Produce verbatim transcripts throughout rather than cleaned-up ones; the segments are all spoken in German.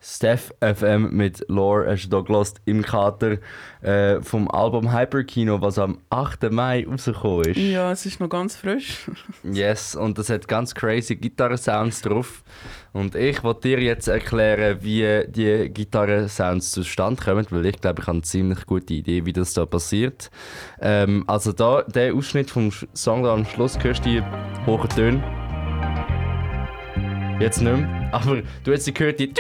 Steph F M mit Lore hast du hier gehört im Kater äh, vom Album Hyperkino, was am achten Mai rausgekommen ist. Ja, es ist noch ganz frisch. Yes, und das hat ganz crazy Gitarrensounds drauf. Und ich wollte dir jetzt erklären, wie die Gitarrensounds zustande kommen, weil ich glaube, ich habe eine ziemlich gute Idee, wie das da passiert. Ähm, also da, der Ausschnitt vom Song da am Schluss, hörst du die hohen Töne. Jetzt nicht mehr. Aber du hast sie gehört, die.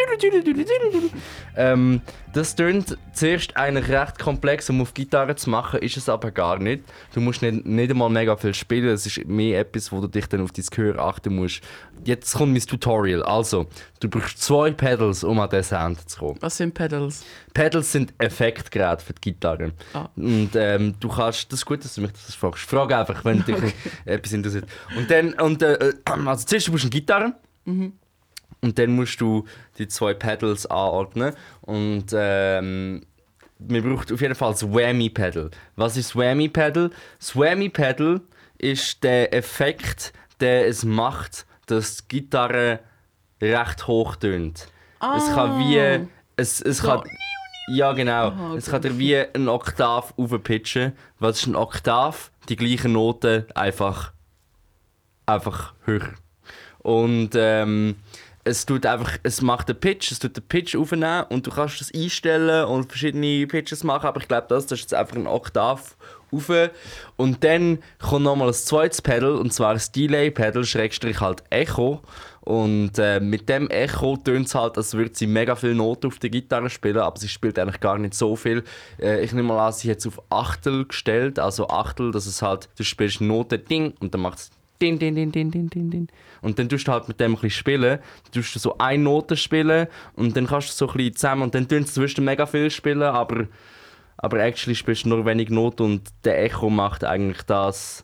Ähm, das tönt zuerst eigentlich recht komplex, um auf Gitarre zu machen, ist es aber gar nicht. Du musst nicht, nicht einmal mega viel spielen, es ist mehr etwas, wo du dich dann auf dein Gehör achten musst. Jetzt kommt mein Tutorial. Also, du brauchst zwei Pedals, um an diesen Sound zu kommen. Was sind Pedals? Pedals sind Effektgeräte für die Gitarre. Ah. Und ähm, du kannst, das ist gut, dass du mich das fragst. Frag einfach, wenn dich Okay. etwas interessiert. Und dann, und, äh, also zuerst brauchst du eine Gitarre. Mhm. Und dann musst du die zwei Pedals anordnen. Und ähm, man braucht auf jeden Fall das Whammy-Pedal. Was ist das Whammy-Pedal? Das Whammy-Pedal ist der Effekt, der es macht, dass die Gitarre recht hoch tönt. Ah. Es kann wie... Es, es So. kann, ja, genau. Aha, okay. Es kann dir wie eine Oktav aufpitchen. Was ist eine Oktav? Die gleichen Noten, einfach, einfach höher. Und ähm, es, tut einfach, es macht den Pitch, es tut den Pitch aufnehmen und du kannst das einstellen und verschiedene Pitches machen, aber ich glaube, das, das ist jetzt einfach ein Oktav rauf. Und dann kommt nochmal ein zweites Pedal, und zwar das Delay-Pedal, Schrägstrich halt Echo. Und äh, mit dem Echo tönt es halt, als würde sie mega viele Noten auf der Gitarre spielen, aber sie spielt eigentlich gar nicht so viel. Äh, ich nehme mal an, sie hat es auf Achtel gestellt, also Achtel, dass es halt, du spielst Note Ding und dann macht es Din, din, din, din, din, din, din. Und dann tust du halt mit dem ein bisschen spielen. Dann tust du so eine Note spielen und dann kannst du so ein bisschen zusammen und dann tust du mega viel spielen, aber, aber actually spielst du nur wenig Noten und der Echo macht eigentlich das,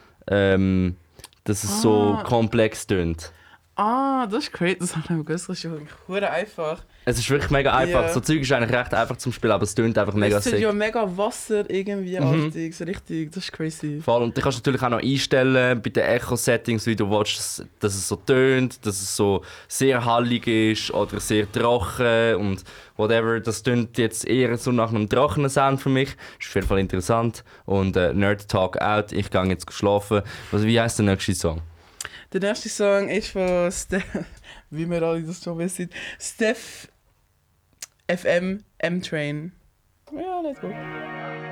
ähm, dass es so Ah. komplex tönt. Ah, das ist crazy. Das habe ich nicht gewusst. Das ist ja wirklich verdammt einfach. Es ist wirklich mega einfach. Ja. So Zeug ist eigentlich recht einfach zum Spielen, aber es tönt einfach mega Es ist sick. ja mega Wasser irgendwie Mhm. artig. So richtig. Das ist crazy. Voll. Und du kannst natürlich auch noch einstellen bei den Echo-Settings, wie du willst, dass, dass es so tönt, dass es so sehr hallig ist oder sehr trocken und whatever. Das tönt jetzt eher so nach einem trockenen Sound für mich. Ist auf jeden Fall interessant. Und äh, Nerd Talk out. Ich gehe jetzt schlafen. Was, wie heisst der nächste Song? Der nächste Song ist von Steph, wie wir alle das schon wissen, Steph F M M-Train. Ja, let's go.